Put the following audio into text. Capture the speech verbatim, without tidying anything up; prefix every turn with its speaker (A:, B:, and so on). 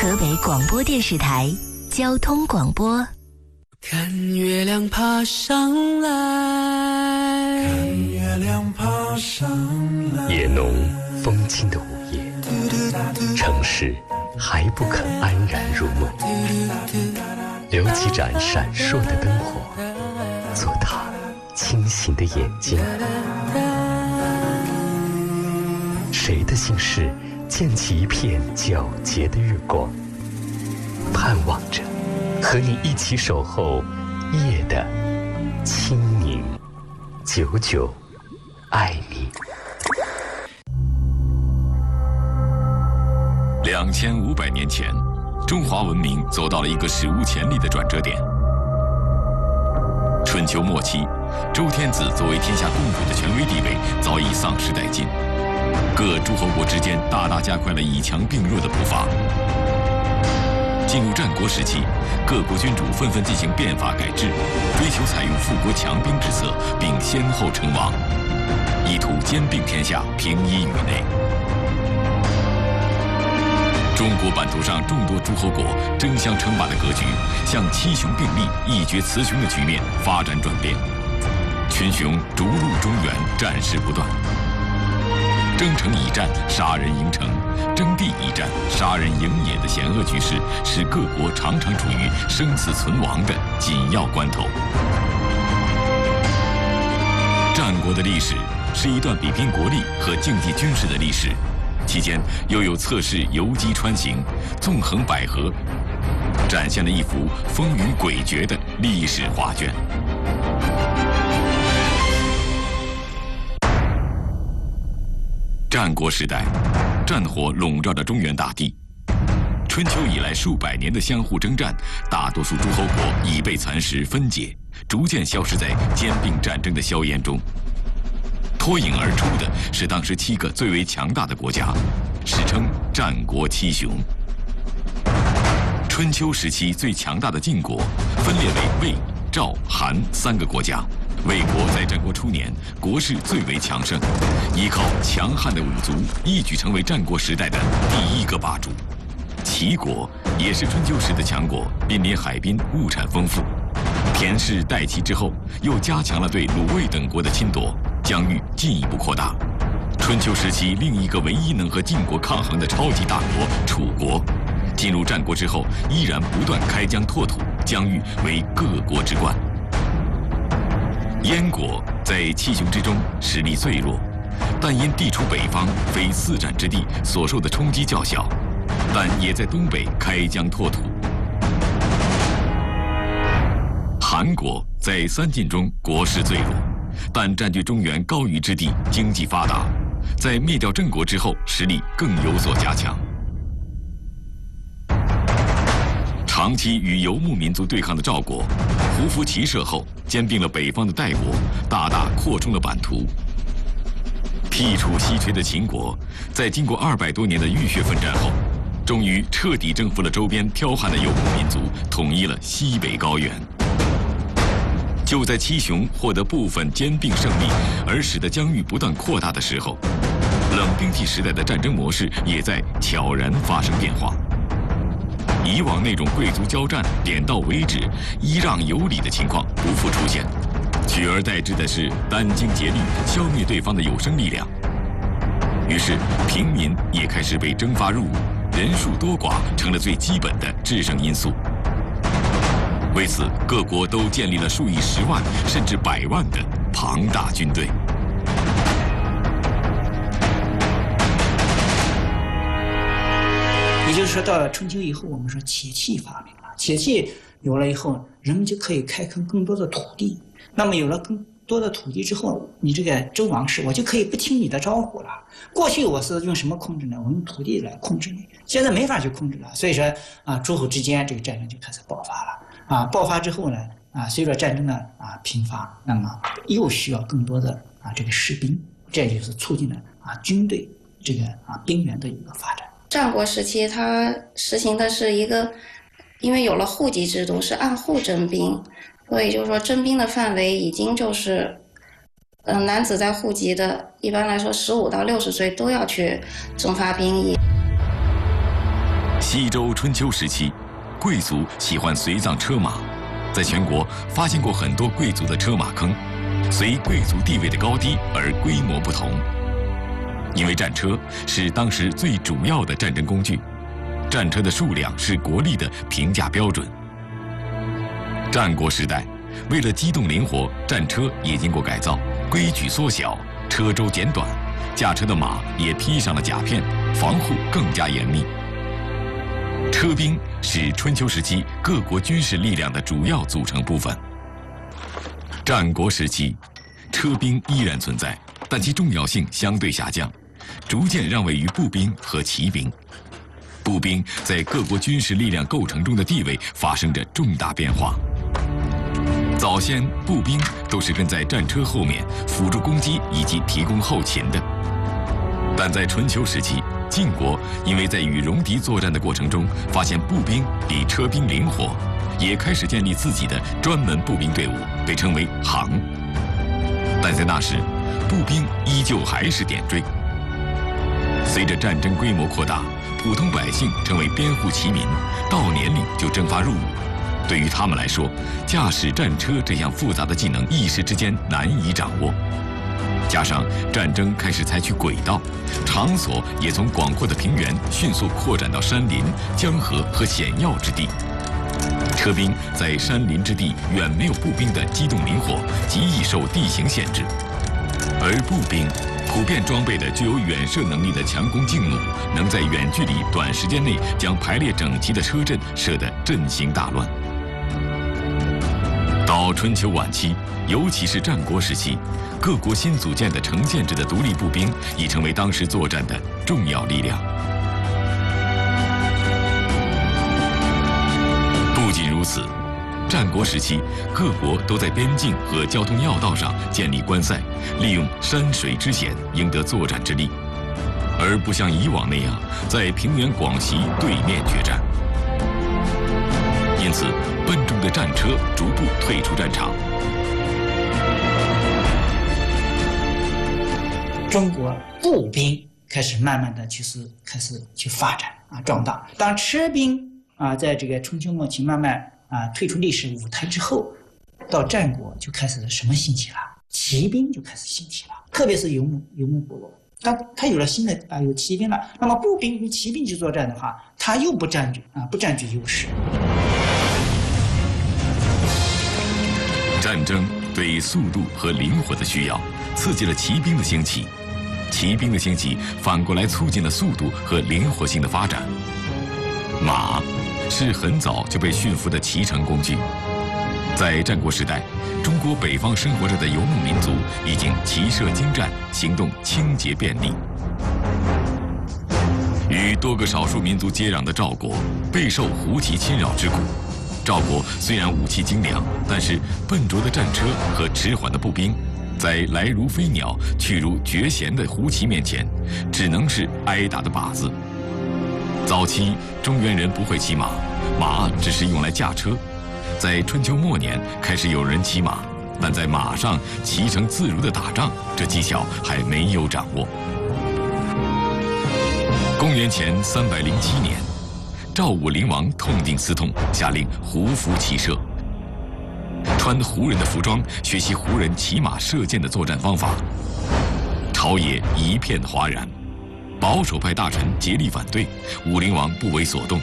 A: 河北广播电视台交通广播。
B: 看月亮爬上来，
C: 看月亮爬上来。
D: 夜浓风轻的午夜，城市还不肯安然入梦，留几盏闪烁的灯火，做他清醒的眼睛。谁的心事溅起一片皎洁的月光，盼望着和你一起守候夜的清明。久久爱你。
E: 两千五百年前，中华文明走到了一个史无前例的转折点。春秋末期，周天子作为天下共主的权威地位早已丧失殆尽，各诸侯国之间大大加快了以强并弱的步伐。进入战国时期，各国君主纷纷进行变法改制，追求采用富国强兵之策，并先后称王，意图兼并天下，平一宇内。中国版图上众多诸侯国争相称霸的格局，向七雄并立、一决雌雄的局面发展转变。群雄逐鹿中原，战事不断。争城以战，杀人营城；争地以战，杀人营野的险恶局势，使各国常常处于生死存亡的紧要关头。战国的历史是一段比拼国力和竞技军事的历史，期间又有测试游击穿行、纵横捭阖，展现了一幅风云诡谲的历史画卷。战国时代，战火笼罩着中原大地。春秋以来数百年的相互征战，大多数诸侯国已被蚕食分解，逐渐消失在兼并战争的硝烟中。脱颖而出的是当时七个最为强大的国家，史称战国七雄。春秋时期最强大的晋国分列为魏、赵、韩三个国家。魏国在战国初年国势最为强盛，依靠强悍的五族，一举成为战国时代的第一个霸主。齐国也是春秋时的强国，濒临海滨，物产丰富。田氏代齐之后，又加强了对鲁卫等国的侵夺，疆域进一步扩大。春秋时期另一个唯一能和晋国抗衡的超级大国楚国，进入战国之后，依然不断开疆拓土，疆域为各国之冠。燕国在七雄之中实力最弱，但因地处北方，非四战之地，所受的冲击较小，但也在东北开疆拓土。韩国在三晋中国势最弱，但占据中原高于之地，经济发达，在灭掉郑国之后，实力更有所加强。长期与游牧民族对抗的赵国，胡服骑射后兼并了北方的代国，大大扩充了版图。剔除西陲的秦国，在经过二百多年的浴血奋战后，终于彻底征服了周边剽悍的游牧民族，统一了西北高原。就在七雄获得部分兼并胜利，而使得疆域不断扩大的时候，冷兵器时代的战争模式也在悄然发生变化。以往那种贵族交战、点到为止、依让有礼的情况不复出现，取而代之的是殚精竭虑消灭对方的有生力量。于是，平民也开始被征发入伍，人数多寡成了最基本的制胜因素。为此，各国都建立了数以十万甚至百万的庞大军队。
F: 也就是说，到了春秋以后，我们说铁器发明了，铁器有了以后，人们就可以开垦更多的土地。那么有了更多的土地之后，你这个周王室，我就可以不听你的招呼了。过去我是用什么控制呢？我用土地来控制你，现在没法去控制了。所以说啊，诸侯之间这个战争就开始爆发了。啊，爆发之后呢，啊，随着战争的啊频发，那么又需要更多的啊这个士兵，这就是促进了啊军队这个啊兵员的一个发展。
G: 战国时期，它实行的是一个，因为有了户籍制度，是按户征兵，所以就是说征兵的范围已经就是，嗯、呃，男子在户籍的，一般来说十五到六十岁都要去征发兵役。
E: 西周春秋时期，贵族喜欢随葬车马，在全国发现过很多贵族的车马坑，随贵族地位的高低而规模不同。因为战车是当时最主要的战争工具，战车的数量是国力的评价标准。战国时代，为了机动灵活，战车也经过改造，规矩缩小，车轴减短，驾车的马也披上了甲片，防护更加严密。车兵是春秋时期各国军事力量的主要组成部分。战国时期，车兵依然存在，但其重要性相对下降，逐渐让位于步兵和骑兵。步兵在各国军事力量构成中的地位发生着重大变化。早先，步兵都是跟在战车后面辅助攻击以及提供后勤的，但在春秋时期，晋国因为在与戎狄作战的过程中发现步兵比车兵灵活，也开始建立自己的专门步兵队伍，被称为行。但在那时，步兵依旧还是点缀。随着战争规模扩大，普通百姓成为编户齐民，到年龄就征发入伍。对于他们来说，驾驶战车这项复杂的技能一时之间难以掌握。加上战争开始采取轨道，场所也从广阔的平原迅速扩展到山林、江河和险要之地。车兵在山林之地远没有步兵的机动灵活，极易受地形限制。而步兵普遍装备的具有远射能力的强弓劲弩，能在远距离短时间内将排列整齐的车阵射得阵型大乱。到春秋晚期，尤其是战国时期，各国新组建的成建制的独立步兵已成为当时作战的重要力量。不仅如此，战国时期各国都在边境和交通要道上建立关塞，利用山水之险赢得作战之力，而不像以往那样在平原广袭对面决战。因此，笨重的战车逐步退出战场。
F: 中国步兵开始慢慢的就是开始去发展啊壮大。当车兵啊在这个春秋末期慢慢啊退出历史舞台之后，到战国就开始什么兴起了？骑兵就开始兴起了，特别是游牧游牧部落。当他有了新的啊有骑兵了，那么步兵与骑兵去作战的话，他又不占据啊不占据优势。
E: 战争对速度和灵活的需要，刺激了骑兵的兴起。骑兵的兴起反过来促进了速度和灵活性的发展。马是很早就被驯服的骑乘工具。在战国时代，中国北方生活着的游牧民族已经骑射精湛，行动轻捷便利。与多个少数民族接壤的赵国备受胡骑侵扰之苦。赵国虽然武器精良，但是笨拙的战车和迟缓的步兵，在来如飞鸟、去如绝弦的胡骑面前，只能是挨打的靶子。早期中原人不会骑马，马只是用来驾车。在春秋末年开始有人骑马，但在马上骑乘自如的打仗，这技巧还没有掌握。公元前三百零七年。赵武灵王痛定思痛，下令胡服骑射，穿胡人的服装，学习胡人骑马射箭的作战方法。朝野一片哗然，保守派大臣竭力反对，武灵王不为所动，